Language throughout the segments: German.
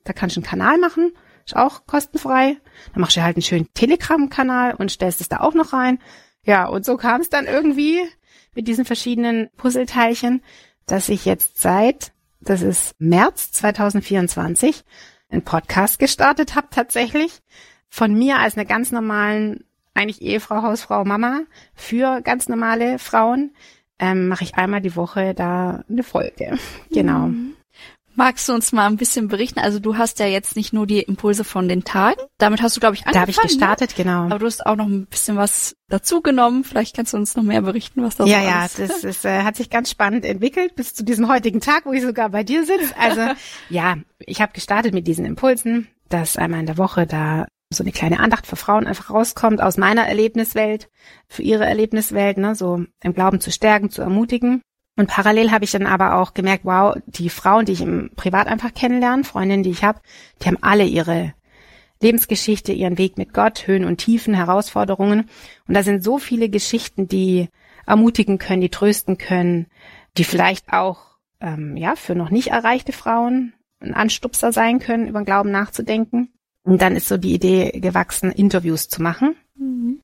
da kannst du einen Kanal machen, ist auch kostenfrei. Dann machst du halt einen schönen Telegram-Kanal und stellst es da auch noch rein. Ja, und so kam es dann irgendwie mit diesen verschiedenen Puzzleteilchen, dass ich jetzt das ist März 2024, einen Podcast gestartet habe tatsächlich. Von mir als einer ganz normalen, eigentlich Ehefrau, Hausfrau, Mama für ganz normale Frauen mache ich einmal die Woche da eine Folge. Genau. Magst du uns mal ein bisschen berichten? Also du hast ja jetzt nicht nur die Impulse von den Tagen. Damit hast du, glaube ich, angefangen. Da habe ich gestartet, ne? Genau. Aber du hast auch noch ein bisschen was dazu genommen. Vielleicht kannst du uns noch mehr berichten, was da so ist. Ja, das ist, hat sich ganz spannend entwickelt bis zu diesem heutigen Tag, wo ich sogar bei dir sitze. Also ja, ich habe gestartet mit diesen Impulsen, dass einmal in der Woche da so eine kleine Andacht für Frauen einfach rauskommt aus meiner Erlebniswelt, für ihre Erlebniswelt, ne, so im Glauben zu stärken, zu ermutigen. Und parallel habe ich dann aber auch gemerkt, wow, die Frauen, die ich im Privat einfach kennenlerne, Freundinnen, die ich habe, die haben alle ihre Lebensgeschichte, ihren Weg mit Gott, Höhen und Tiefen, Herausforderungen. Und da sind so viele Geschichten, die ermutigen können, die trösten können, die vielleicht auch für noch nicht erreichte Frauen ein Anstupser sein können, über den Glauben nachzudenken. Und dann ist so die Idee gewachsen, Interviews zu machen. Mhm.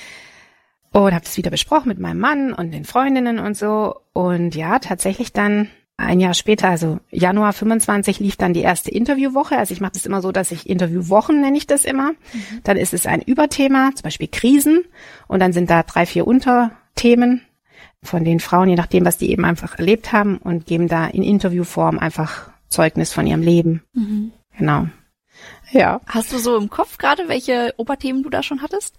Und habe das wieder besprochen mit meinem Mann und den Freundinnen und so. Und ja, tatsächlich dann ein Jahr später, also Januar 25, lief dann die erste Interviewwoche. Also ich mache das immer so, dass ich Interviewwochen nenne ich das immer. Mhm. Dann ist es ein Überthema, zum Beispiel Krisen. Und dann sind da 3, 4 Unterthemen von den Frauen, je nachdem, was die eben einfach erlebt haben, und geben da in Interviewform einfach Zeugnis von ihrem Leben. Mhm. Genau. Ja. Hast du so im Kopf gerade, welche Oberthemen du da schon hattest?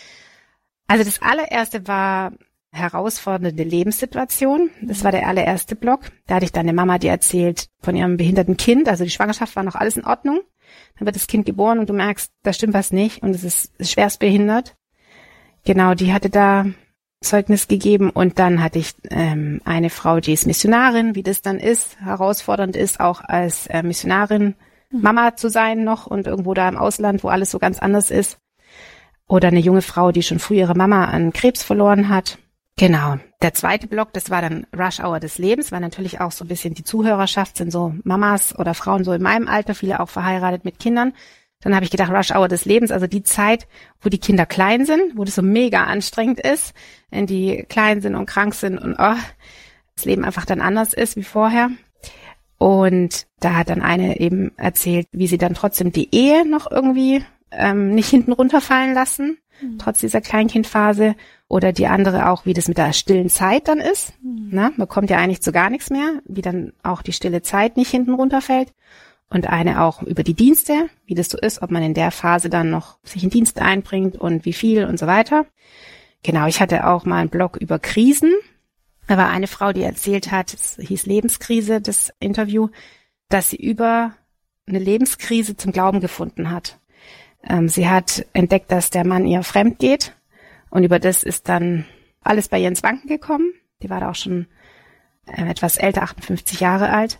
Also das allererste war herausfordernde Lebenssituation. Das war der allererste Block. Da hatte ich dann eine Mama, die erzählt von ihrem behinderten Kind. Also die Schwangerschaft war noch alles in Ordnung. Dann wird das Kind geboren und du merkst, da stimmt was nicht und es ist schwerst behindert. Genau, die hatte da Zeugnis gegeben. Und dann hatte ich eine Frau, die ist Missionarin, wie das dann ist, herausfordernd ist, auch als Missionarin Mama zu sein noch und irgendwo da im Ausland, wo alles so ganz anders ist. Oder eine junge Frau, die schon früh ihre Mama an Krebs verloren hat. Genau. Der zweite Block, das war dann Rush Hour des Lebens, weil natürlich auch so ein bisschen die Zuhörerschaft sind so Mamas oder Frauen so in meinem Alter, viele auch verheiratet mit Kindern. Dann habe ich gedacht, Rush Hour des Lebens, also die Zeit, wo die Kinder klein sind, wo das so mega anstrengend ist, wenn die klein sind und krank sind und das Leben einfach dann anders ist wie vorher. Und da hat dann eine eben erzählt, wie sie dann trotzdem die Ehe noch irgendwie nicht hinten runterfallen lassen, trotz dieser Kleinkindphase. Oder die andere auch, wie das mit der stillen Zeit dann ist. Na, man kommt ja eigentlich zu gar nichts mehr, wie dann auch die stille Zeit nicht hinten runterfällt. Und eine auch über die Dienste, wie das so ist, ob man in der Phase dann noch sich in Dienste einbringt und wie viel und so weiter. Genau, ich hatte auch mal einen Blog über Krisen. Da war eine Frau, die erzählt hat, es hieß Lebenskrise, das Interview, dass sie über eine Lebenskrise zum Glauben gefunden hat. Sie hat entdeckt, dass der Mann ihr fremd geht, und über das ist dann alles bei ihr ins Wanken gekommen. Die war da auch schon etwas älter, 58 Jahre alt,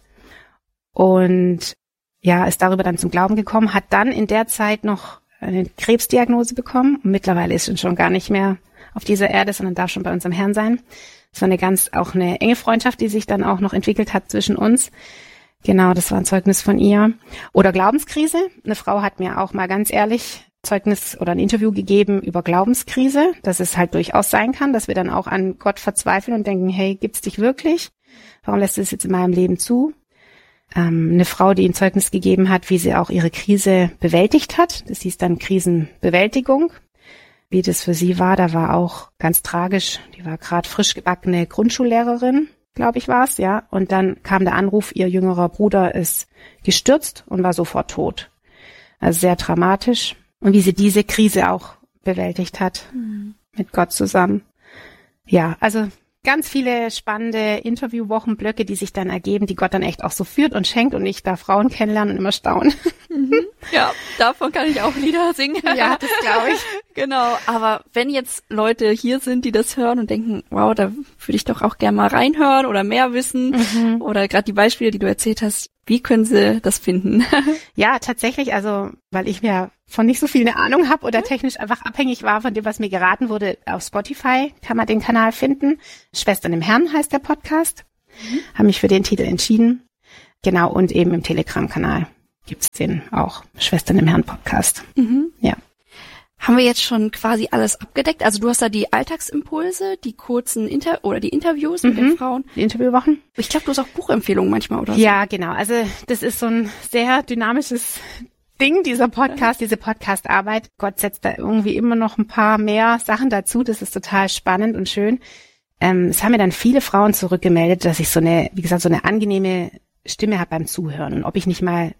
und ja, ist darüber dann zum Glauben gekommen, hat dann in der Zeit noch eine Krebsdiagnose bekommen und mittlerweile ist sie schon gar nicht mehr auf dieser Erde, sondern darf schon bei unserem Herrn sein. Es war auch eine enge Freundschaft, die sich dann auch noch entwickelt hat zwischen uns. Genau, das war ein Zeugnis von ihr. Oder Glaubenskrise. Eine Frau hat mir auch mal ganz ehrlich Zeugnis oder ein Interview gegeben über Glaubenskrise, dass es halt durchaus sein kann, dass wir dann auch an Gott verzweifeln und denken, hey, gibt's dich wirklich? Warum lässt du es jetzt in meinem Leben zu? Eine Frau, die ein Zeugnis gegeben hat, wie sie auch ihre Krise bewältigt hat. Das hieß dann Krisenbewältigung. Wie das für sie war, da war auch ganz tragisch. Die war gerade frisch gebackene Grundschullehrerin, glaube ich, war es, ja. Und dann kam der Anruf, ihr jüngerer Bruder ist gestürzt und war sofort tot. Also sehr dramatisch. Und wie sie diese Krise auch bewältigt hat, mit Gott zusammen. Ja, also ganz viele spannende Interviewwochenblöcke, die sich dann ergeben, die Gott dann echt auch so führt und schenkt, und ich da Frauen kennenlernen und immer staunen. Ja, davon kann ich auch Lieder singen. Ja, das glaube ich. Genau, aber wenn jetzt Leute hier sind, die das hören und denken, wow, da würde ich doch auch gerne mal reinhören oder mehr wissen, oder gerade die Beispiele, die du erzählt hast, wie können sie das finden? Ja, tatsächlich, also weil ich mir von nicht so viel eine Ahnung habe oder technisch einfach abhängig war von dem, was mir geraten wurde, auf Spotify kann man den Kanal finden. Schwestern im Herrn heißt der Podcast. Habe mich für den Titel entschieden. Genau, und eben im Telegram-Kanal. gibt's den auch, Schwestern im Herrn Podcast. Ja. Haben wir jetzt schon quasi alles abgedeckt? Also du hast da die Alltagsimpulse, die kurzen die Interviews mit den Frauen. Die Interviewwochen. Ich glaube, du hast auch Buchempfehlungen manchmal, oder so? Ja, genau. Also das ist so ein sehr dynamisches Ding, dieser Podcast, diese Podcast-Arbeit. Gott setzt da irgendwie immer noch ein paar mehr Sachen dazu. Das ist total spannend und schön. Es haben mir dann viele Frauen zurückgemeldet, dass ich so eine angenehme Stimme habe beim Zuhören. Und ob ich nicht mal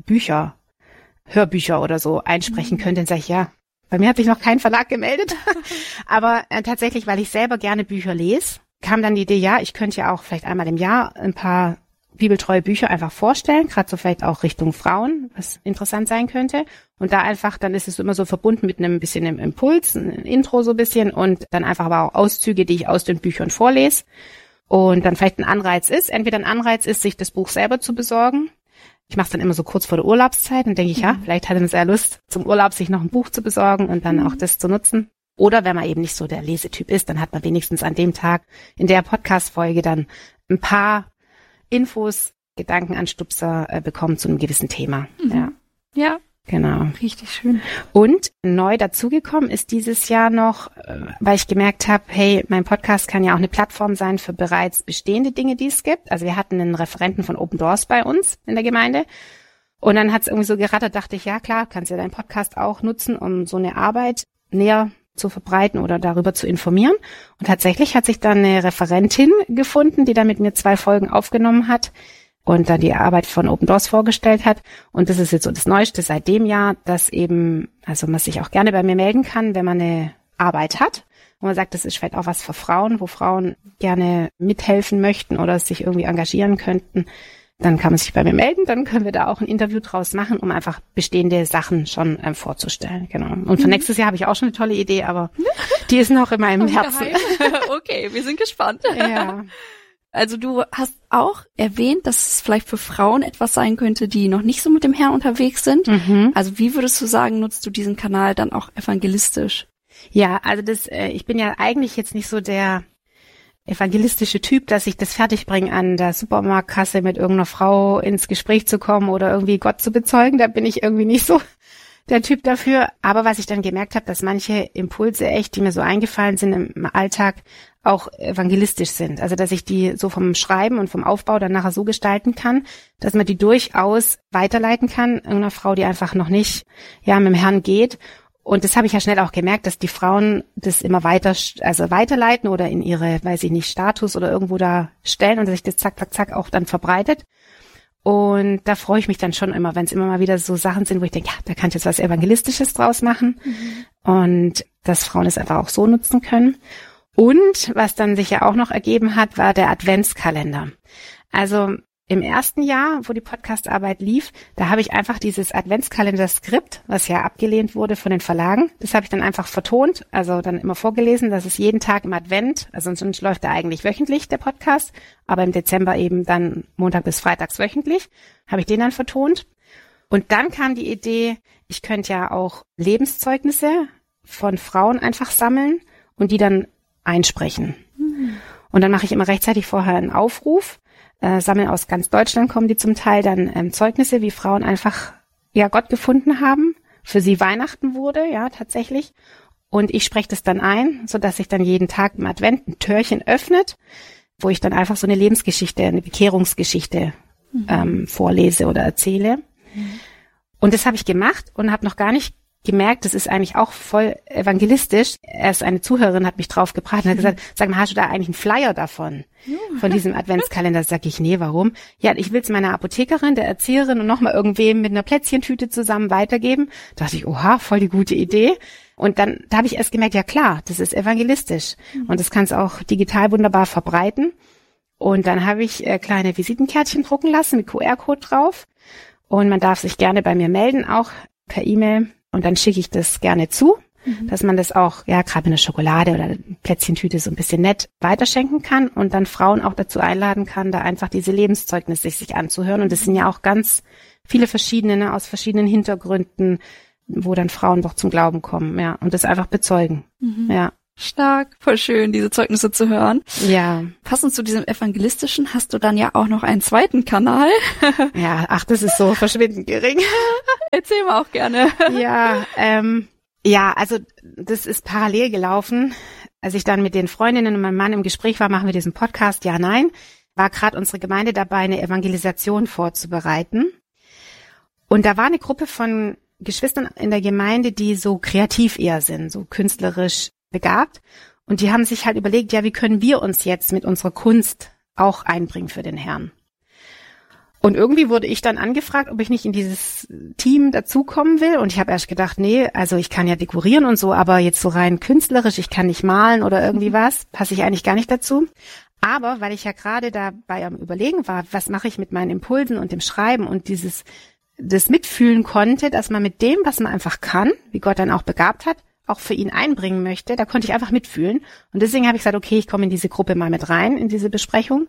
Hörbücher oder so einsprechen könnte, dann sage ich, ja, bei mir hat sich noch kein Verlag gemeldet. Aber tatsächlich, weil ich selber gerne Bücher lese, kam dann die Idee, ja, ich könnte ja auch vielleicht einmal im Jahr ein paar bibeltreue Bücher einfach vorstellen, gerade so vielleicht auch Richtung Frauen, was interessant sein könnte. Und da einfach, dann ist es immer so verbunden mit einem bisschen einem Impuls, ein Intro so ein bisschen und dann einfach aber auch Auszüge, die ich aus den Büchern vorlese. Und dann vielleicht entweder ein Anreiz ist, sich das Buch selber zu besorgen. Ich mache es dann immer so kurz vor der Urlaubszeit und denke ich, ja, vielleicht hat man sehr Lust, zum Urlaub sich noch ein Buch zu besorgen und dann auch das zu nutzen. Oder wenn man eben nicht so der Lesetyp ist, dann hat man wenigstens an dem Tag in der Podcast-Folge dann ein paar Infos, Gedankenanstupser bekommen zu einem gewissen Thema. Ja. Genau. Richtig schön. Und neu dazugekommen ist dieses Jahr noch, weil ich gemerkt habe, hey, mein Podcast kann ja auch eine Plattform sein für bereits bestehende Dinge, die es gibt. Also wir hatten einen Referenten von Open Doors bei uns in der Gemeinde. Und dann hat es irgendwie so gerattert, dachte ich, ja klar, kannst ja deinen Podcast auch nutzen, um so eine Arbeit näher zu verbreiten oder darüber zu informieren. Und tatsächlich hat sich dann eine Referentin gefunden, die dann mit mir 2 Folgen aufgenommen hat und dann die Arbeit von Open Doors vorgestellt hat. Und das ist jetzt so das Neueste seit dem Jahr, dass eben, also man sich auch gerne bei mir melden kann, wenn man eine Arbeit hat. Und man sagt, das ist vielleicht auch was für Frauen, wo Frauen gerne mithelfen möchten oder sich irgendwie engagieren könnten. Dann kann man sich bei mir melden, dann können wir da auch ein Interview draus machen, um einfach bestehende Sachen schon vorzustellen. Genau. Und für nächstes Jahr habe ich auch schon eine tolle Idee, aber die ist noch in meinem Herzen. Okay, wir sind gespannt. Ja. Also du hast auch erwähnt, dass es vielleicht für Frauen etwas sein könnte, die noch nicht so mit dem Herrn unterwegs sind. Also wie würdest du sagen, nutzt du diesen Kanal dann auch evangelistisch? Ja, also ich bin ja eigentlich jetzt nicht so der evangelistische Typ, dass ich das fertigbringe, an der Supermarktkasse mit irgendeiner Frau ins Gespräch zu kommen oder irgendwie Gott zu bezeugen. Da bin ich irgendwie nicht so der Typ dafür. Aber was ich dann gemerkt habe, dass manche Impulse echt, die mir so eingefallen sind im Alltag, auch evangelistisch sind. Also dass ich die so vom Schreiben und vom Aufbau dann nachher so gestalten kann, dass man die durchaus weiterleiten kann, irgendeiner Frau, die einfach noch nicht mit dem Herrn geht. Und das habe ich ja schnell auch gemerkt, dass die Frauen das immer weiterleiten oder in ihre, weiß ich nicht, Status oder irgendwo da stellen und dass sich das zack, zack, zack auch dann verbreitet. Und da freue ich mich dann schon immer, wenn es immer mal wieder so Sachen sind, wo ich denke, ja, da kann ich jetzt was Evangelistisches draus machen. Und dass Frauen es einfach auch so nutzen können. Und was dann sich ja auch noch ergeben hat, war der Adventskalender. Also im ersten Jahr, wo die Podcastarbeit lief, da habe ich einfach dieses Adventskalender-Skript, was ja abgelehnt wurde von den Verlagen, das habe ich dann einfach vertont, also dann immer vorgelesen, dass es jeden Tag im Advent, also sonst läuft er eigentlich wöchentlich, der Podcast, aber im Dezember eben dann Montag bis Freitags wöchentlich, habe ich den dann vertont. Und dann kam die Idee, ich könnte ja auch Lebenszeugnisse von Frauen einfach sammeln und die dann einsprechen. Und dann mache ich immer rechtzeitig vorher einen Aufruf, sammeln aus ganz Deutschland, kommen die zum Teil dann Zeugnisse, wie Frauen einfach Gott gefunden haben, für sie Weihnachten wurde, ja tatsächlich. Und ich spreche das dann ein, so dass sich dann jeden Tag im Advent ein Türchen öffnet, wo ich dann einfach so eine Lebensgeschichte, eine Bekehrungsgeschichte vorlese oder erzähle. Und das habe ich gemacht und habe noch gar nicht gemerkt, das ist eigentlich auch voll evangelistisch. Erst eine Zuhörerin hat mich drauf gebracht und hat gesagt, sag mal, hast du da eigentlich einen Flyer davon? Von diesem Adventskalender? Sag ich, nee, warum? Ja, ich will es meiner Apothekerin, der Erzieherin und nochmal irgendwem mit einer Plätzchentüte zusammen weitergeben. Da dachte ich, oha, voll die gute Idee. Und dann da habe ich erst gemerkt, ja klar, das ist evangelistisch. Und das kannst auch digital wunderbar verbreiten. Und dann habe ich kleine Visitenkärtchen drucken lassen mit QR-Code drauf. Und man darf sich gerne bei mir melden, auch per E-Mail. Und dann schicke ich das gerne zu, dass man das auch, gerade eine Schokolade oder eine Plätzchentüte so ein bisschen nett weiterschenken kann und dann Frauen auch dazu einladen kann, da einfach diese Lebenszeugnisse sich anzuhören. Und das sind ja auch ganz viele verschiedene, aus verschiedenen Hintergründen, wo dann Frauen doch zum Glauben kommen, und das einfach bezeugen. Ja. Stark, voll schön, diese Zeugnisse zu hören. Ja. Passend zu diesem evangelistischen hast du dann ja auch noch einen zweiten Kanal. Ja, ach, das ist so verschwindend gering. Erzähl mal auch gerne. Ja, also das ist parallel gelaufen. Als ich dann mit den Freundinnen und meinem Mann im Gespräch war, machen wir diesen Podcast, ja, nein, war gerade unsere Gemeinde dabei, eine Evangelisation vorzubereiten. Und da war eine Gruppe von Geschwistern in der Gemeinde, die so kreativ eher sind, so künstlerisch begabt. Und die haben sich halt überlegt, ja, wie können wir uns jetzt mit unserer Kunst auch einbringen für den Herrn? Und irgendwie wurde ich dann angefragt, ob ich nicht in dieses Team dazukommen will. Und ich habe erst gedacht, nee, also ich kann ja dekorieren und so, aber jetzt so rein künstlerisch, ich kann nicht malen oder irgendwie was, passe ich eigentlich gar nicht dazu. Aber weil ich ja gerade dabei am Überlegen war, was mache ich mit meinen Impulsen und dem Schreiben und das mitfühlen konnte, dass man mit dem, was man einfach kann, wie Gott dann auch begabt hat, auch für ihn einbringen möchte, da konnte ich einfach mitfühlen. Und deswegen habe ich gesagt, okay, ich komme in diese Gruppe mal mit rein, in diese Besprechung.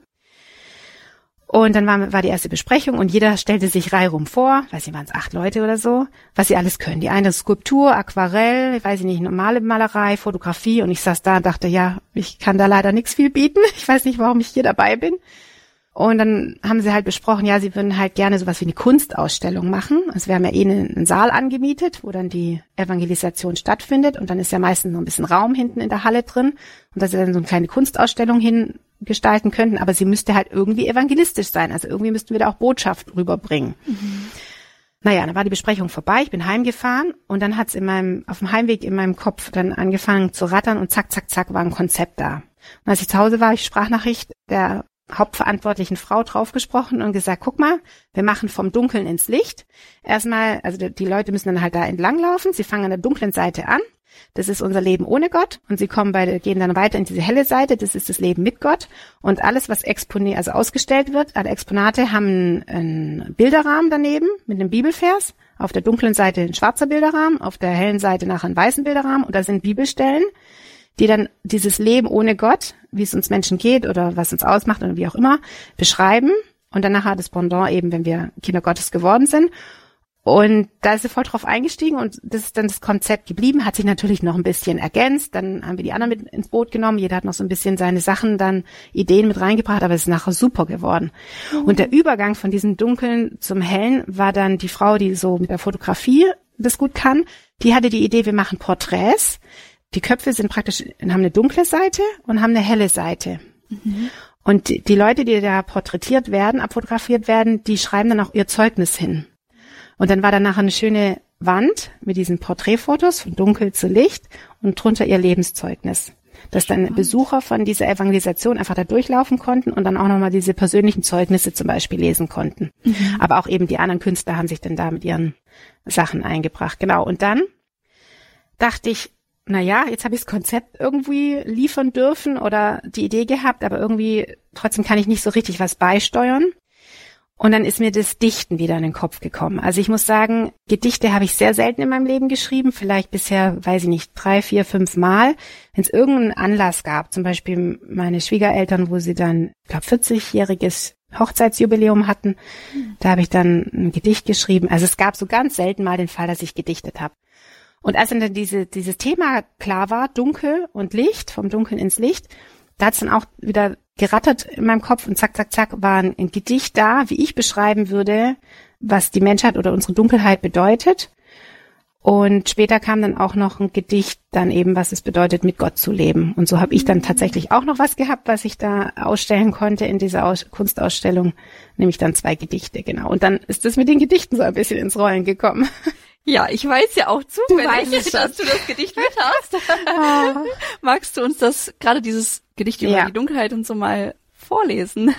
Und dann war die erste Besprechung und jeder stellte sich reihum vor, weiß nicht, waren es 8 Leute oder so, was sie alles können. Die eine Skulptur, Aquarell, weiß ich nicht, normale Malerei, Fotografie. Und ich saß da und dachte, ja, ich kann da leider nichts viel bieten. Ich weiß nicht, warum ich hier dabei bin. Und dann haben sie halt besprochen, ja, sie würden halt gerne sowas wie eine Kunstausstellung machen. Also wir haben ja einen Saal angemietet, wo dann die Evangelisation stattfindet. Und dann ist ja meistens noch ein bisschen Raum hinten in der Halle drin. Und dass sie dann so eine kleine Kunstausstellung hingestalten könnten. Aber sie müsste halt irgendwie evangelistisch sein. Also irgendwie müssten wir da auch Botschaft rüberbringen. Mhm. Naja, dann war die Besprechung vorbei. Ich bin heimgefahren. Und dann hat's auf dem Heimweg in meinem Kopf dann angefangen zu rattern. Und zack, zack, zack war ein Konzept da. Und als ich zu Hause war, ich Sprachnachricht der hauptverantwortlichen Frau draufgesprochen und gesagt, guck mal, wir machen vom Dunkeln ins Licht. Erstmal, also die Leute müssen dann halt da entlang laufen. Sie fangen an der dunklen Seite an. Das ist unser Leben ohne Gott. Und sie gehen dann weiter in diese helle Seite. Das ist das Leben mit Gott. Und alles, was ausgestellt wird, alle Exponate haben einen Bilderrahmen daneben mit einem Bibelvers. Auf der dunklen Seite ein schwarzer Bilderrahmen, auf der hellen Seite nachher ein weißen Bilderrahmen. Und da sind Bibelstellen, die dann dieses Leben ohne Gott, wie es uns Menschen geht oder was uns ausmacht oder wie auch immer, beschreiben. Und dann nachher das Pendant eben, wenn wir Kinder Gottes geworden sind. Und da ist sie voll drauf eingestiegen und das ist dann das Konzept geblieben, hat sich natürlich noch ein bisschen ergänzt. Dann haben wir die anderen mit ins Boot genommen. Jeder hat noch so ein bisschen seine Sachen, dann Ideen mit reingebracht, aber es ist nachher super geworden. Mhm. Und der Übergang von diesem Dunklen zum Hellen war dann die Frau, die so mit der Fotografie das gut kann. Die hatte die Idee, wir machen Porträts. Die Köpfe haben eine dunkle Seite und haben eine helle Seite. Mhm. Und die Leute, die da abfotografiert werden, die schreiben dann auch ihr Zeugnis hin. Und dann war da nachher eine schöne Wand mit diesen Porträtfotos von dunkel zu Licht und drunter ihr Lebenszeugnis. Dass dann Besucher von dieser Evangelisation einfach da durchlaufen konnten und dann auch nochmal diese persönlichen Zeugnisse zum Beispiel lesen konnten. Mhm. Aber auch eben die anderen Künstler haben sich dann da mit ihren Sachen eingebracht. Genau. Und dann dachte ich, naja, jetzt habe ich das Konzept irgendwie liefern dürfen oder die Idee gehabt, aber irgendwie trotzdem kann ich nicht so richtig was beisteuern. Und dann ist mir das Dichten wieder in den Kopf gekommen. Also ich muss sagen, Gedichte habe ich sehr selten in meinem Leben geschrieben, vielleicht bisher, weiß ich nicht, 3, 4, 5 Mal. Wenn es irgendeinen Anlass gab, zum Beispiel meine Schwiegereltern, wo sie dann, ich glaube, 40-jähriges Hochzeitsjubiläum hatten, da habe ich dann ein Gedicht geschrieben. Also es gab so ganz selten mal den Fall, dass ich gedichtet habe. Und als dann dieses Thema klar war, Dunkel und Licht, vom Dunkeln ins Licht, da hat es dann auch wieder gerattert in meinem Kopf und zack, zack, zack, war ein Gedicht da, wie ich beschreiben würde, was die Menschheit oder unsere Dunkelheit bedeutet. Und später kam dann auch noch ein Gedicht, dann eben, was es bedeutet, mit Gott zu leben. Und so habe ich dann tatsächlich auch noch was gehabt, was ich da ausstellen konnte in dieser Kunstausstellung, nämlich dann 2 Gedichte, genau. Und dann ist das mit den Gedichten so ein bisschen ins Rollen gekommen. Ja, ich weiß ja auch zufällig, dass du das Gedicht mit hast. Magst du uns gerade dieses Gedicht über die Dunkelheit und so mal vorlesen?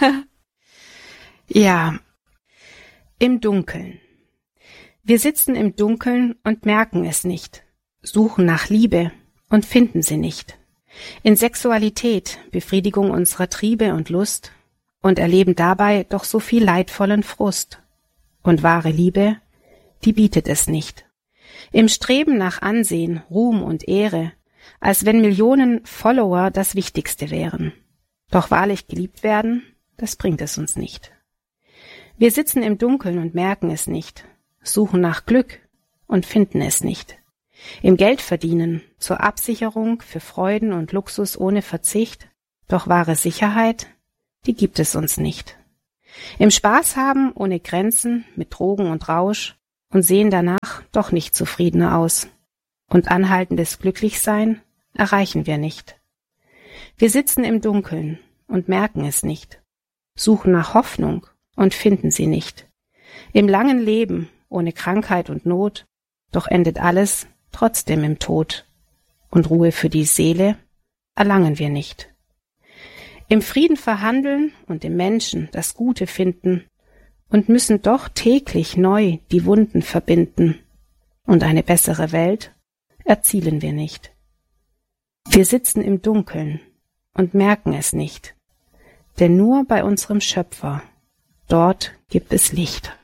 Ja. Im Dunkeln. Wir sitzen im Dunkeln und merken es nicht, suchen nach Liebe und finden sie nicht. In Sexualität, Befriedigung unserer Triebe und Lust und erleben dabei doch so viel leidvollen Frust. Und wahre Liebe, die bietet es nicht. Im Streben nach Ansehen, Ruhm und Ehre, als wenn Millionen Follower das Wichtigste wären. Doch wahrlich geliebt werden, das bringt es uns nicht. Wir sitzen im Dunkeln und merken es nicht, suchen nach Glück und finden es nicht. Im Geldverdienen, zur Absicherung für Freuden und Luxus ohne Verzicht, doch wahre Sicherheit, die gibt es uns nicht. Im Spaß haben ohne Grenzen, mit Drogen und Rausch und sehen danach doch nicht zufriedener aus. Und anhaltendes Glücklichsein erreichen wir nicht. Wir sitzen im Dunkeln und merken es nicht, suchen nach Hoffnung und finden sie nicht. Im langen Leben, ohne Krankheit und Not, doch endet alles trotzdem im Tod. Und Ruhe für die Seele erlangen wir nicht. Im Frieden verhandeln und im Menschen das Gute finden und müssen doch täglich neu die Wunden verbinden. Und eine bessere Welt erzielen wir nicht. Wir sitzen im Dunkeln und merken es nicht, denn nur bei unserem Schöpfer, dort gibt es Licht.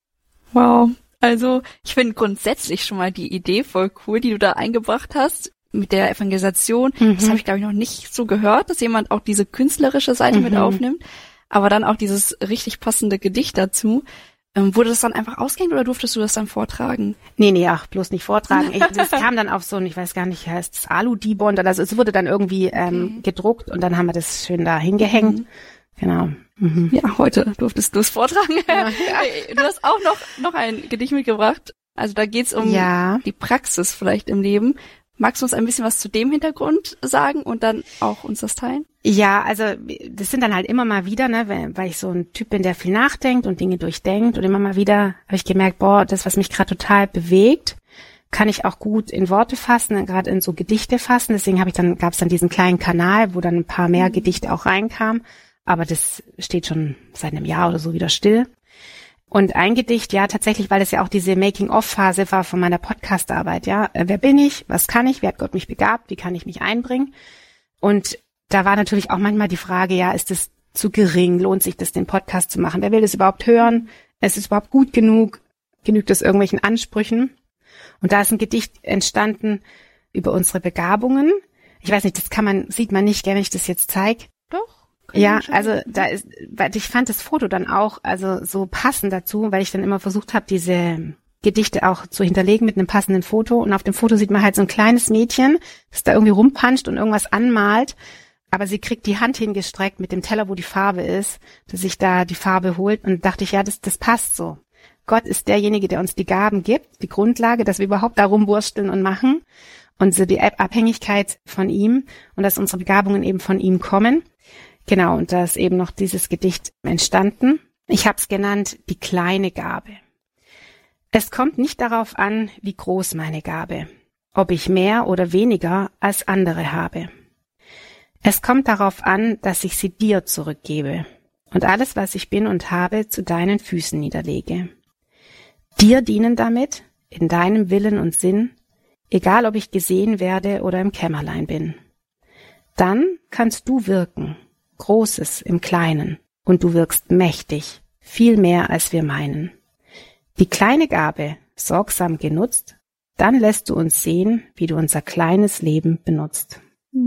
Wow, also ich finde grundsätzlich schon mal die Idee voll cool, die du da eingebracht hast mit der Evangelisation. Das habe ich, glaube ich, noch nicht so gehört, dass jemand auch diese künstlerische Seite mit aufnimmt, aber dann auch dieses richtig passende Gedicht dazu. Wurde das dann einfach ausgehängt oder durftest du das dann vortragen? Nee, ach, bloß nicht vortragen. Das kam dann auf so ein, ich weiß gar nicht, heißt es Alu-Dibond, also es wurde dann irgendwie gedruckt und dann haben wir das schön da hingehängt. Genau. Ja, heute durftest du es vortragen. Ja. Du hast auch noch ein Gedicht mitgebracht. Also da geht's um die Praxis vielleicht im Leben. Magst du uns ein bisschen was zu dem Hintergrund sagen und dann auch uns das teilen? Ja, also das sind dann halt immer mal wieder, ne, weil ich so ein Typ bin, der viel nachdenkt und Dinge durchdenkt und immer mal wieder habe ich gemerkt, das, was mich gerade total bewegt, kann ich auch gut in Worte fassen, gerade in so Gedichte fassen. Deswegen gab es dann diesen kleinen Kanal, wo dann ein paar mehr Gedichte auch reinkamen. Aber das steht schon seit einem Jahr oder so wieder still. Und ein Gedicht, ja, tatsächlich, weil es ja auch diese Making-of-Phase war von meiner Podcast-Arbeit, ja. Wer bin ich? Was kann ich? Wer hat Gott mich begabt? Wie kann ich mich einbringen? Und da war natürlich auch manchmal die Frage, ja, ist es zu gering? Lohnt sich das, den Podcast zu machen? Wer will das überhaupt hören? Ist es überhaupt gut genug? Genügt es irgendwelchen Ansprüchen? Und da ist ein Gedicht entstanden über unsere Begabungen. Ich weiß nicht, sieht man nicht, wenn ich das jetzt zeige. Doch. Ja, also weil ich fand das Foto dann auch also so passend dazu, weil ich dann immer versucht habe, diese Gedichte auch zu hinterlegen mit einem passenden Foto. Und auf dem Foto sieht man halt so ein kleines Mädchen, das da irgendwie rumpanscht und irgendwas anmalt. Aber sie kriegt die Hand hingestreckt mit dem Teller, wo die Farbe ist, dass sich da die Farbe holt. Und dachte ich, ja, das passt so. Gott ist derjenige, der uns die Gaben gibt, die Grundlage, dass wir überhaupt da rumwursteln und machen. Und so die Abhängigkeit von ihm und dass unsere Begabungen eben von ihm kommen. Genau, und da ist eben noch dieses Gedicht entstanden. Ich habe es genannt, die kleine Gabe. Es kommt nicht darauf an, wie groß meine Gabe, ob ich mehr oder weniger als andere habe. Es kommt darauf an, dass ich sie dir zurückgebe und alles, was ich bin und habe, zu deinen Füßen niederlege. Dir dienen damit, in deinem Willen und Sinn, egal ob ich gesehen werde oder im Kämmerlein bin. Dann kannst du wirken, Großes im Kleinen, und du wirkst mächtig, viel mehr als wir meinen. Die kleine Gabe, sorgsam genutzt, dann lässt du uns sehen, wie du unser kleines Leben benutzt.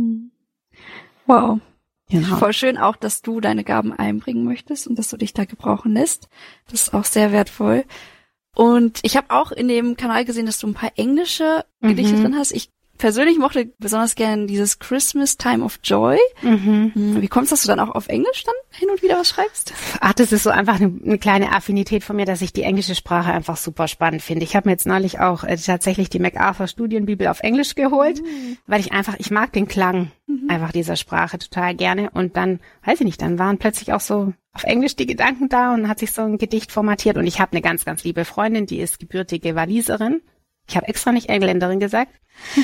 Wow. Genau. Voll schön auch, dass du deine Gaben einbringen möchtest und dass du dich da gebrauchen lässt. Das ist auch sehr wertvoll. Und ich habe auch in dem Kanal gesehen, dass du ein paar englische Gedichte drin hast. Ich persönlich mochte besonders gern dieses Christmas Time of Joy. Wie kommst du, dass du dann auch auf Englisch dann hin und wieder was schreibst? Ach, das ist so einfach eine kleine Affinität von mir, dass ich die englische Sprache einfach super spannend finde. Ich habe mir jetzt neulich auch tatsächlich die MacArthur Studienbibel auf Englisch geholt, weil ich mag den Klang einfach dieser Sprache total gerne. Und dann, weiß ich nicht, dann waren plötzlich auch so auf Englisch die Gedanken da und hat sich so ein Gedicht formatiert. Und ich habe eine ganz, ganz liebe Freundin, die ist gebürtige Waliserin. Ich habe extra nicht Engländerin gesagt.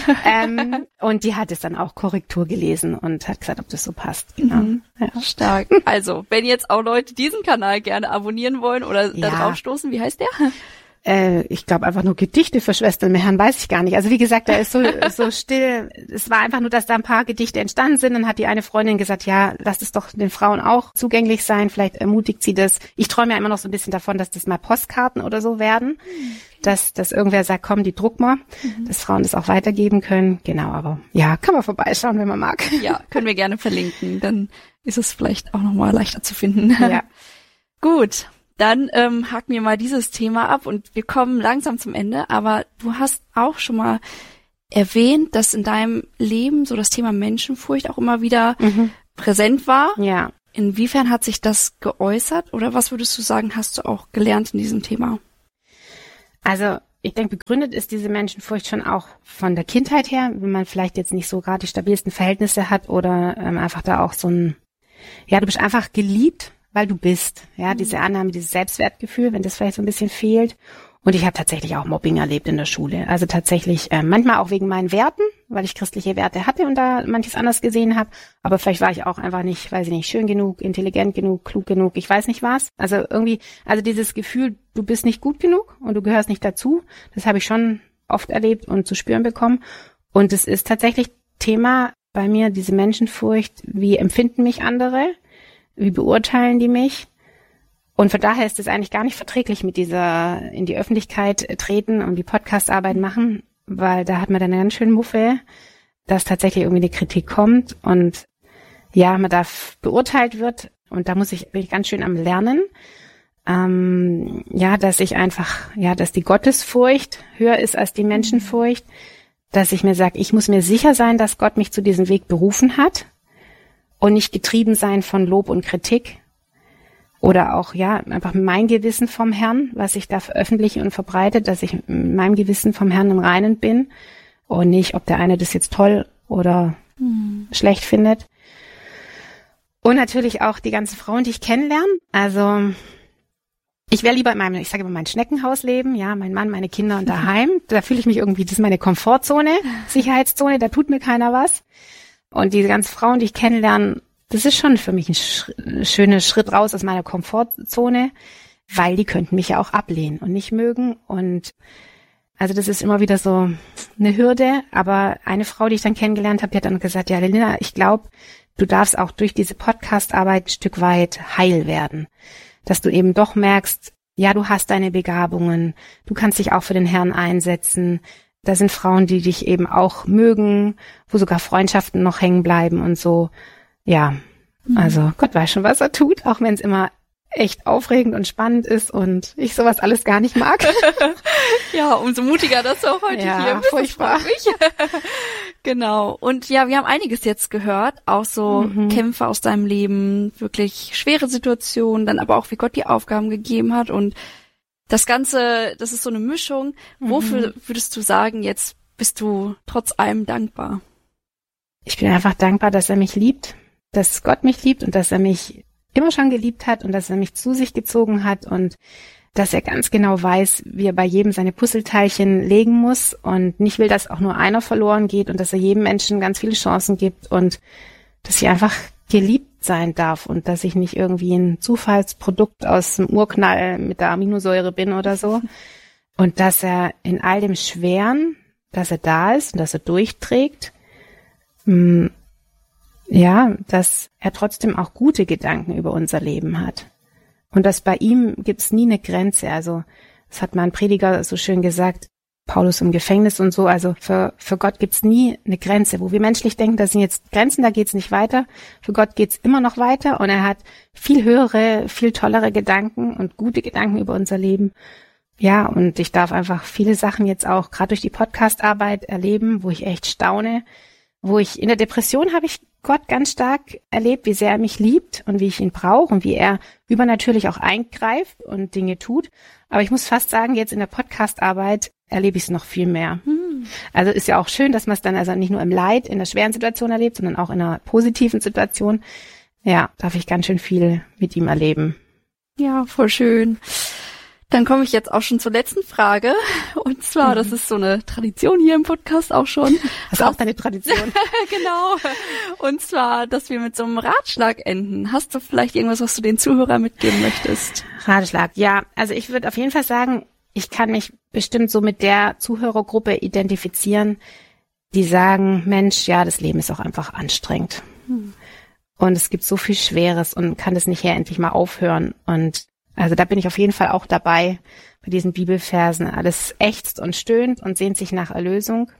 Und die hat es dann auch Korrektur gelesen und hat gesagt, ob das so passt. Genau. Ja. Stark. Also, wenn jetzt auch Leute diesen Kanal gerne abonnieren wollen oder da drauf stoßen, wie heißt der? Ich glaube einfach nur Gedichte für Schwestern im Herrn, weiß ich gar nicht. Also wie gesagt, da ist so still. Es war einfach nur, dass da ein paar Gedichte entstanden sind. Dann hat die eine Freundin gesagt, ja, lass es doch den Frauen auch zugänglich sein. Vielleicht ermutigt sie das. Ich träume ja immer noch so ein bisschen davon, dass das mal Postkarten oder so werden. Dass irgendwer sagt, komm, die druck mal, dass Frauen das auch weitergeben können. Genau, aber ja, kann man vorbeischauen, wenn man mag. Ja, können wir gerne verlinken. Dann ist es vielleicht auch nochmal leichter zu finden. Ja. Gut. Dann haken wir mal dieses Thema ab und wir kommen langsam zum Ende. Aber du hast auch schon mal erwähnt, dass in deinem Leben so das Thema Menschenfurcht auch immer wieder präsent war. Ja. Inwiefern hat sich das geäußert oder was würdest du sagen, hast du auch gelernt in diesem Thema? Also ich denke, begründet ist diese Menschenfurcht schon auch von der Kindheit her, wenn man vielleicht jetzt nicht so gerade die stabilsten Verhältnisse hat oder einfach da auch so ein, ja, du bist einfach geliebt, weil du bist. Ja, diese Annahme, dieses Selbstwertgefühl, wenn das vielleicht so ein bisschen fehlt. Und ich habe tatsächlich auch Mobbing erlebt in der Schule. Also tatsächlich manchmal auch wegen meinen Werten, weil ich christliche Werte hatte und da manches anders gesehen habe. Aber vielleicht war ich auch einfach nicht, weiß ich nicht, schön genug, intelligent genug, klug genug, ich weiß nicht was. Also irgendwie, also dieses Gefühl, du bist nicht gut genug und du gehörst nicht dazu, das habe ich schon oft erlebt und zu spüren bekommen. Und es ist tatsächlich Thema bei mir, diese Menschenfurcht, wie empfinden mich andere, wie beurteilen die mich? Und von daher ist es eigentlich gar nicht verträglich mit dieser in die Öffentlichkeit treten und die Podcast-Arbeit machen, weil da hat man dann eine ganz schöne Muffe, dass tatsächlich irgendwie eine Kritik kommt und ja, man da beurteilt wird und da bin ich ganz schön am Lernen, dass ich einfach, dass die Gottesfurcht höher ist als die Menschenfurcht, dass ich mir sage, ich muss mir sicher sein, dass Gott mich zu diesem Weg berufen hat und nicht getrieben sein von Lob und Kritik. Oder auch, einfach mein Gewissen vom Herrn, was ich da veröffentliche und verbreite, dass ich mit meinem Gewissen vom Herrn im Reinen bin und nicht, ob der eine das jetzt toll oder schlecht findet. Und natürlich auch die ganzen Frauen, die ich kennenlerne. Also ich wäre lieber in meinem, ich sage immer, mein Schneckenhaus leben, ja, mein Mann, meine Kinder und daheim. Da fühle ich mich irgendwie, das ist meine Komfortzone, Sicherheitszone, da tut mir keiner was. Und diese ganzen Frauen, die ich kennenlerne, das ist schon für mich ein schöner Schritt raus aus meiner Komfortzone, weil die könnten mich ja auch ablehnen und nicht mögen. Und also das ist immer wieder so eine Hürde. Aber eine Frau, die ich dann kennengelernt habe, die hat dann gesagt, ja, Linda, ich glaube, du darfst auch durch diese Podcast-Arbeit ein Stück weit heil werden. Dass du eben doch merkst, ja, du hast deine Begabungen, du kannst dich auch für den Herrn einsetzen. Da sind Frauen, die dich eben auch mögen, wo sogar Freundschaften noch hängen bleiben und so. Ja, also Gott weiß schon, was er tut, auch wenn es immer echt aufregend und spannend ist und ich sowas alles gar nicht mag. Ja, umso mutiger, dass du auch heute hier bist. Furchtbar. Genau. Und ja, wir haben einiges jetzt gehört, auch so Kämpfe aus deinem Leben, wirklich schwere Situationen, dann aber auch, wie Gott die Aufgaben gegeben hat und das Ganze, das ist so eine Mischung. Wofür würdest du sagen, jetzt bist du trotz allem dankbar? Ich bin einfach dankbar, dass er mich liebt, dass Gott mich liebt und dass er mich immer schon geliebt hat und dass er mich zu sich gezogen hat und dass er ganz genau weiß, wie er bei jedem seine Puzzleteilchen legen muss und nicht will, dass auch nur einer verloren geht und dass er jedem Menschen ganz viele Chancen gibt und dass ich einfach geliebt sein darf und dass ich nicht irgendwie ein Zufallsprodukt aus dem Urknall mit der Aminosäure bin oder so und dass er in all dem Schweren, dass er da ist und dass er durchträgt, dass er trotzdem auch gute Gedanken über unser Leben hat. Und dass bei ihm gibt's nie eine Grenze. Also, das hat mal ein Prediger so schön gesagt, Paulus im Gefängnis und so. Also, für Gott gibt's nie eine Grenze. Wo wir menschlich denken, da sind jetzt Grenzen, da geht's nicht weiter. Für Gott geht's immer noch weiter. Und er hat viel höhere, viel tollere Gedanken und gute Gedanken über unser Leben. Ja, und ich darf einfach viele Sachen jetzt auch gerade durch die Podcast-Arbeit erleben, wo ich echt staune. Wo ich in der Depression habe ich Gott ganz stark erlebt, wie sehr er mich liebt und wie ich ihn brauche und wie er übernatürlich auch eingreift und Dinge tut. Aber ich muss fast sagen, jetzt in der Podcast-Arbeit erlebe ich es noch viel mehr. Also ist ja auch schön, dass man es dann also nicht nur im Leid, in der schweren Situation erlebt, sondern auch in einer positiven Situation. Ja, darf ich ganz schön viel mit ihm erleben. Ja, voll schön. Dann komme ich jetzt auch schon zur letzten Frage. Und zwar, das ist so eine Tradition hier im Podcast auch schon. Das ist auch deine Tradition. Genau. Und zwar, dass wir mit so einem Ratschlag enden. Hast du vielleicht irgendwas, was du den Zuhörern mitgeben möchtest? Ratschlag, ja. Also ich würde auf jeden Fall sagen, ich kann mich bestimmt so mit der Zuhörergruppe identifizieren, die sagen, Mensch, ja, das Leben ist auch einfach anstrengend. Und es gibt so viel Schweres und kann das nicht endlich mal aufhören. Und also da bin ich auf jeden Fall auch dabei bei diesen Bibelversen. Alles ächzt und stöhnt und sehnt sich nach Erlösung.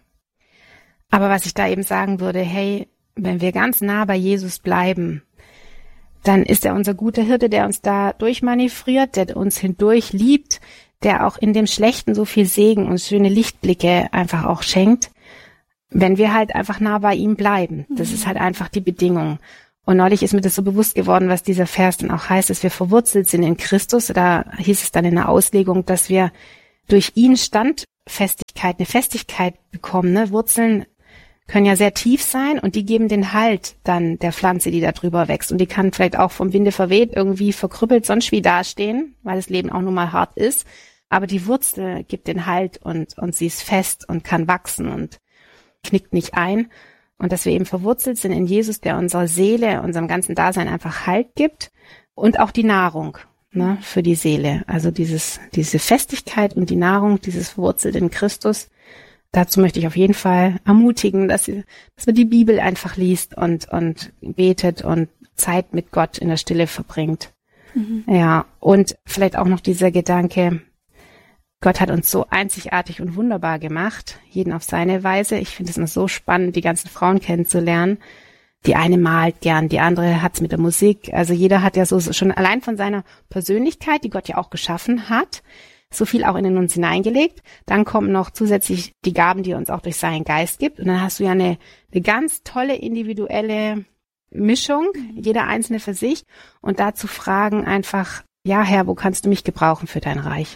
Aber was ich da eben sagen würde, hey, wenn wir ganz nah bei Jesus bleiben, dann ist er unser guter Hirte, der uns da durchmanövriert, der uns hindurch liebt, der auch in dem Schlechten so viel Segen und schöne Lichtblicke einfach auch schenkt, wenn wir halt einfach nah bei ihm bleiben. Das ist halt einfach die Bedingung. Und neulich ist mir das so bewusst geworden, was dieser Vers dann auch heißt, dass wir verwurzelt sind in Christus. Da hieß es dann in der Auslegung, dass wir durch ihn Standfestigkeit, eine Festigkeit bekommen. Ne? Wurzeln können ja sehr tief sein und die geben den Halt dann der Pflanze, die da drüber wächst. Und die kann vielleicht auch vom Winde verweht, irgendwie verkrüppelt, sonst wie dastehen, weil das Leben auch nun mal hart ist. Aber die Wurzel gibt den Halt und sie ist fest und kann wachsen und knickt nicht ein. Und dass wir eben verwurzelt sind in Jesus, der unserer Seele, unserem ganzen Dasein einfach Halt gibt und auch die Nahrung, ne, für die Seele. Also diese Festigkeit und die Nahrung, dieses verwurzelt in Christus. Dazu möchte ich auf jeden Fall ermutigen, dass man die Bibel einfach liest und betet und Zeit mit Gott in der Stille verbringt. Ja, und vielleicht auch noch dieser Gedanke, Gott hat uns so einzigartig und wunderbar gemacht, jeden auf seine Weise. Ich finde es immer so spannend, die ganzen Frauen kennenzulernen. Die eine malt gern, die andere hat's mit der Musik. Also jeder hat ja so schon allein von seiner Persönlichkeit, die Gott ja auch geschaffen hat, so viel auch in uns hineingelegt. Dann kommen noch zusätzlich die Gaben, die er uns auch durch seinen Geist gibt. Und dann hast du ja eine ganz tolle individuelle Mischung, jeder Einzelne für sich. Und dazu fragen einfach, ja Herr, wo kannst du mich gebrauchen für dein Reich?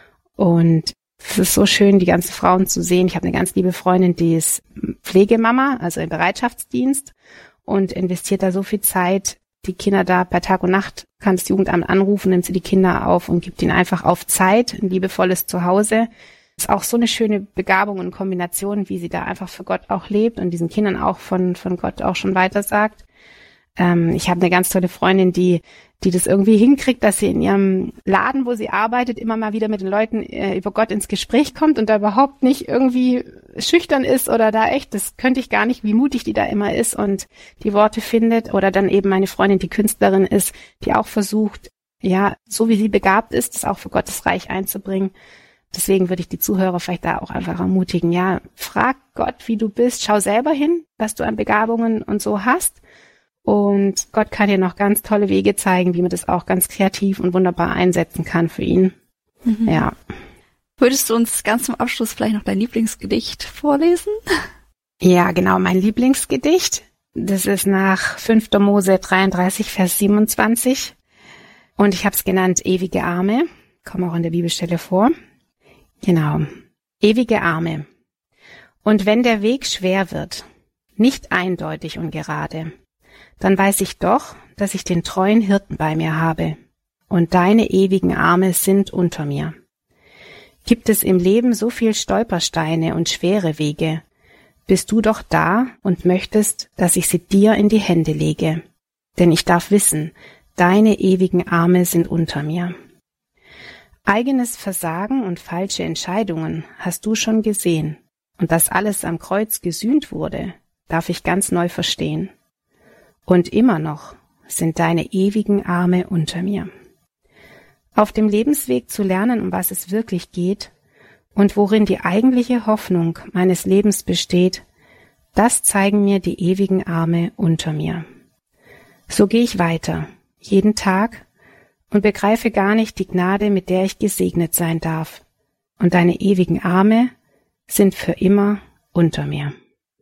Und es ist so schön, die ganzen Frauen zu sehen. Ich habe eine ganz liebe Freundin, die ist Pflegemama, also im Bereitschaftsdienst und investiert da so viel Zeit. Die Kinder da bei Tag und Nacht, kann das Jugendamt anrufen, nimmt sie die Kinder auf und gibt ihnen einfach auf Zeit ein liebevolles Zuhause. Ist auch so eine schöne Begabung und Kombination, wie sie da einfach für Gott auch lebt und diesen Kindern auch von Gott auch schon weitersagt. Ich habe eine ganz tolle Freundin, die das irgendwie hinkriegt, dass sie in ihrem Laden, wo sie arbeitet, immer mal wieder mit den Leuten über Gott ins Gespräch kommt und da überhaupt nicht irgendwie schüchtern ist oder da echt, das könnte ich gar nicht, wie mutig die da immer ist und die Worte findet. Oder dann eben meine Freundin, die Künstlerin ist, die auch versucht, ja, so wie sie begabt ist, das auch für Gottes Reich einzubringen. Deswegen würde ich die Zuhörer vielleicht da auch einfach ermutigen, ja, frag Gott, wie du bist, schau selber hin, was du an Begabungen und so hast. Und Gott kann dir noch ganz tolle Wege zeigen, wie man das auch ganz kreativ und wunderbar einsetzen kann für ihn. Ja. Würdest du uns ganz zum Abschluss vielleicht noch dein Lieblingsgedicht vorlesen? Ja, genau, mein Lieblingsgedicht. Das ist nach 5. Mose 33, Vers 27. Und ich habe es genannt Ewige Arme. Kommt auch in der Bibelstelle vor. Genau. Ewige Arme. Und wenn der Weg schwer wird, nicht eindeutig und gerade, dann weiß ich doch, dass ich den treuen Hirten bei mir habe, und deine ewigen Arme sind unter mir. Gibt es im Leben so viel Stolpersteine und schwere Wege, bist du doch da und möchtest, dass ich sie dir in die Hände lege. Denn ich darf wissen, deine ewigen Arme sind unter mir. Eigenes Versagen und falsche Entscheidungen hast du schon gesehen, und dass alles am Kreuz gesühnt wurde, darf ich ganz neu verstehen. Und immer noch sind deine ewigen Arme unter mir. Auf dem Lebensweg zu lernen, um was es wirklich geht und worin die eigentliche Hoffnung meines Lebens besteht, das zeigen mir die ewigen Arme unter mir. So gehe ich weiter, jeden Tag, und begreife gar nicht die Gnade, mit der ich gesegnet sein darf. Und deine ewigen Arme sind für immer unter mir.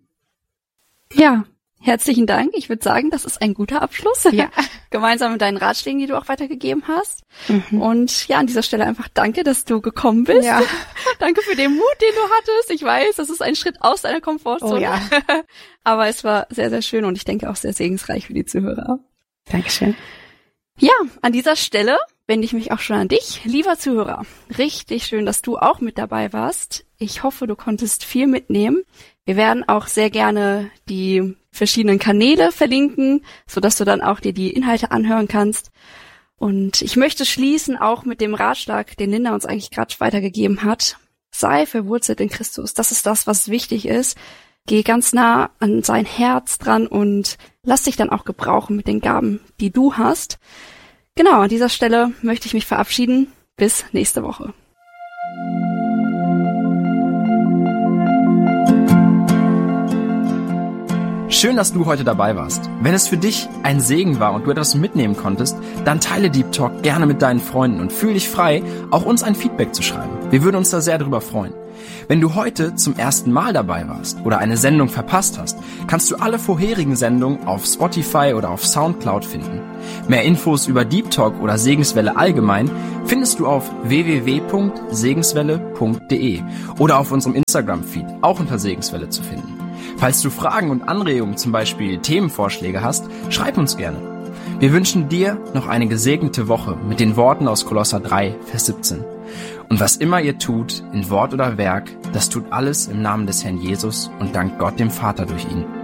Ja. Herzlichen Dank. Ich würde sagen, das ist ein guter Abschluss. Ja. Gemeinsam mit deinen Ratschlägen, die du auch weitergegeben hast. Und ja, an dieser Stelle einfach danke, dass du gekommen bist. Ja. Danke für den Mut, den du hattest. Ich weiß, das ist ein Schritt aus deiner Komfortzone. Oh ja. Aber es war sehr, sehr schön und ich denke auch sehr segensreich für die Zuhörer. Dankeschön. Ja, an dieser Stelle wende ich mich auch schon an dich, lieber Zuhörer. Richtig schön, dass du auch mit dabei warst. Ich hoffe, du konntest viel mitnehmen. Wir werden auch sehr gerne die verschiedenen Kanäle verlinken, sodass du dann auch dir die Inhalte anhören kannst. Und ich möchte schließen auch mit dem Ratschlag, den Linda uns eigentlich gerade weitergegeben hat. Sei verwurzelt in Christus. Das ist das, was wichtig ist. Geh ganz nah an sein Herz dran und lass dich dann auch gebrauchen mit den Gaben, die du hast. Genau, an dieser Stelle möchte ich mich verabschieden. Bis nächste Woche. schön, dass du heute dabei warst. Wenn es für dich ein Segen war und du etwas mitnehmen konntest, dann teile Deep Talk gerne mit deinen Freunden und fühl dich frei, auch uns ein Feedback zu schreiben. Wir würden uns da sehr drüber freuen. Wenn du heute zum ersten Mal dabei warst oder eine Sendung verpasst hast, kannst du alle vorherigen Sendungen auf Spotify oder auf Soundcloud finden. Mehr Infos über Deep Talk oder Segenswelle allgemein findest du auf www.segenswelle.de oder auf unserem Instagram-Feed, auch unter Segenswelle zu finden. Falls du Fragen und Anregungen, zum Beispiel Themenvorschläge hast, schreib uns gerne. Wir wünschen dir noch eine gesegnete Woche mit den Worten aus Kolosser 3, Vers 17. Und was immer ihr tut, in Wort oder Werk, das tut alles im Namen des Herrn Jesus und dankt Gott dem Vater durch ihn.